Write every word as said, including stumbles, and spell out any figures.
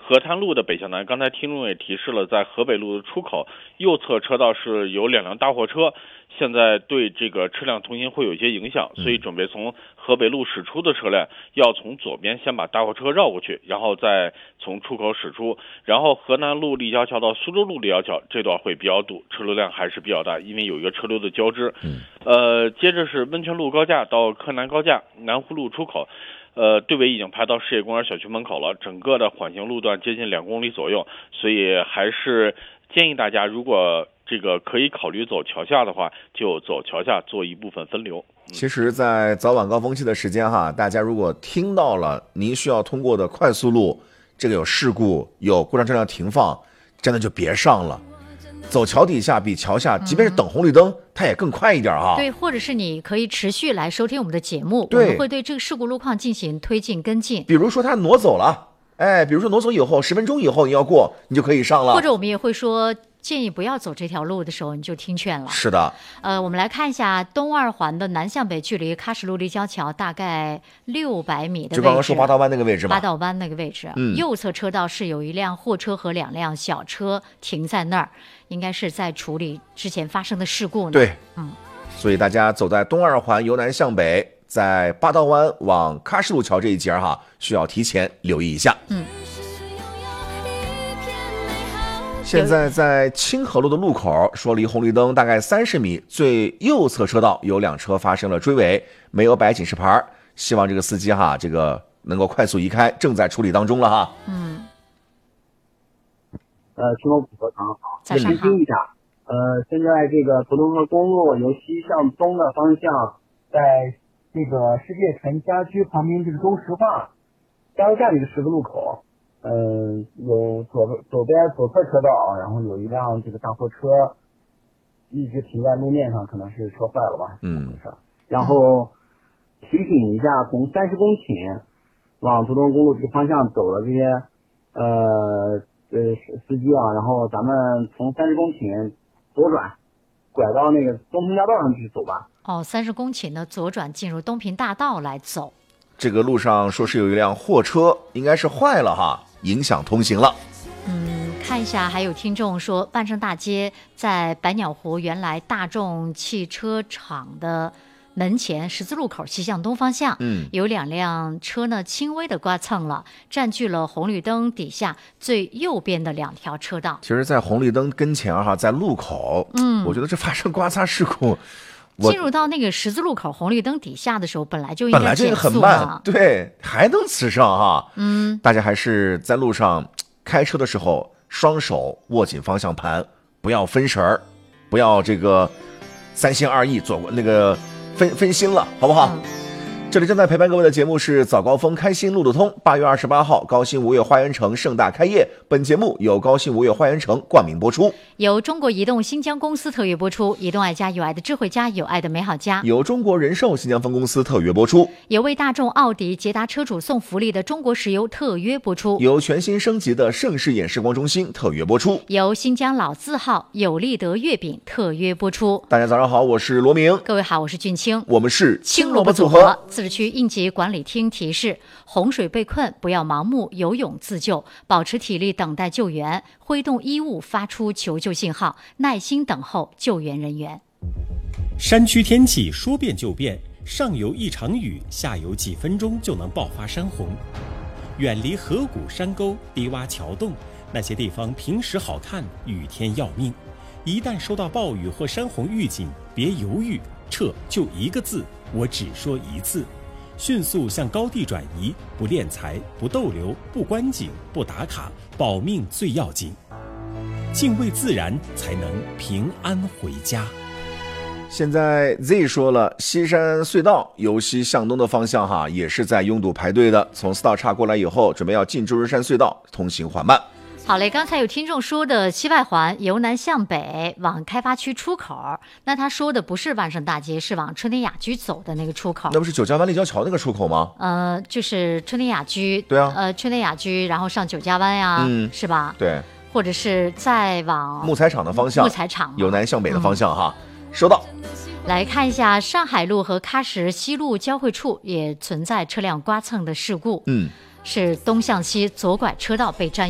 河滩路的北向南，刚才听众也提示了，在河北路的出口右侧车道是有两辆大货车，现在对这个车辆通行会有一些影响，所以准备从河北路驶出的车辆要从左边先把大货车绕过去，然后再从出口驶出。然后河南路立交桥到苏州路立交桥这段会比较堵，车流量还是比较大，因为有一个车流的交织。 嗯， 呃，接着是温泉路高架到柯南高架南湖路出口。呃，队尾已经排到世界公园小区门口了，整个的缓行路段接近两公里左右，所以还是建议大家，如果这个可以考虑走桥下的话，就走桥下做一部分分流。 嗯、其实，在早晚高峰期的时间哈，大家如果听到了您需要通过的快速路，这个有事故、有故障车辆停放，真的就别上了。走桥底下比桥下，即便是等红绿灯，嗯、它也更快一点哈。 对，或者是你可以持续来收听我们的节目， 对， 我们会对这个事故路况进行推进跟进。 比如说它挪走了，哎，比如说挪走以后，十分钟以后你要过，你就可以上了。 或者我们也会说，建议不要走这条路的时候，你就听劝了。 是的。 呃，我们来看一下东二环的南向北，距离喀什路立交桥大概六百米的位置。 就刚刚说八道湾那个位置吗？ 八道湾那个位置， 嗯， 右侧车道是有一辆货车和两辆小车停在那儿，应该是在处理之前发生的事故呢。 对， 嗯， 所以大家走在东二环由南向北，在八道湾往喀什路桥这一节哈，需要提前留意一下。 嗯。 现在在清河路的路口，说离红绿灯大概三十米，最右侧车道有两车发生了追尾，没有摆警示牌，希望这个司机哈，这个能够快速移开，正在处理当中了哈。 嗯。 呃，青龙普和堂好， 再澄清一下，呃，现在这个普通河公路由西向东的方向，在这个世界城家居旁边这个中石化加油站这个十字路口。嗯，有左左边左侧车道，然后有一辆这个大货车一直停在路面上，可能是车坏了吧？ 嗯， 然后提醒一下，从三十公顷往途东公路这个方向走的这些呃呃司机啊，然后咱们从三十公顷左转，拐到那个东平大道上去走吧。 哦，三十公顷的左转进入东平大道来走。 这个路上说是有一辆货车，应该是坏了哈，影响通行了。 嗯，看一下，还有听众说，万盛大街在百鸟湖原来大众汽车厂的门前十字路口西向东方向， 嗯， 有两辆车呢轻微的刮蹭了，占据了红绿灯底下最右边的两条车道。 其实，在红绿灯跟前哈，在路口， 嗯， 我觉得这发生刮擦事故。 进入到那个十字路口红绿灯底下的时候，本来就应本来就该减速很慢，对，还能此上哈。 嗯， 大家还是在路上开车的时候，双手握紧方向盘，不要分神儿，不要这个三心二意，做那个分分心了，好不好？嗯，这里正在陪伴各位的节目是早高峰开心路路通。八月二十八号，高新五月花园城盛大开业。本节目由高新五月花园城冠名播出， 由中国移动新疆公司特约播出。移动爱家，有爱的智慧家，有爱的美好家。 由中国人寿新疆分公司特约播出， 由为大众奥迪捷达车主送福利的中国石油特约播出， 由全新升级的盛世眼视光中心特约播出， 由新疆老字号有利德月饼特约播出。 大家早上好，我是罗明。 各位好，我是俊清。 我们是青萝卜组合。自治区应急管理厅提示：洪水被困，不要盲目游泳自救，保持体力等待救援，挥动衣物发出求救信号，耐心等候救援人员。 山区天气说变就变，上游一场雨，下游几分钟就能爆发山洪。远离河谷、山沟、低洼桥洞，那些地方平时好看，雨天要命。一旦收到暴雨或山洪预警，别犹豫，撤，就一个字，我只说一次。迅速向高地转移，不敛财，不逗留，不观景，不打卡，保命最要紧。敬畏自然，才能平安回家。 现在 Z 说了，西山隧道由西向东的方向哈，也是在拥堵排队的。从四道岔过来以后，准备要进朱日山隧道，通行缓慢。 好嘞，刚才有听众说的西外环由南向北往开发区出口，那他说的不是万盛大街，是往春天雅居走的那个出口。 那不是九家湾立交桥那个出口吗？ 呃，就是春天雅居。 对啊。 呃，春天雅居，然后上九家湾呀， 嗯， 是吧？ 对。 或者是再往木材厂的方向， 木材厂由南向北的方向哈，嗯，收到。 来看一下上海路和喀什西路交汇处也存在车辆刮蹭的事故。 嗯。 是东向西左拐车道被占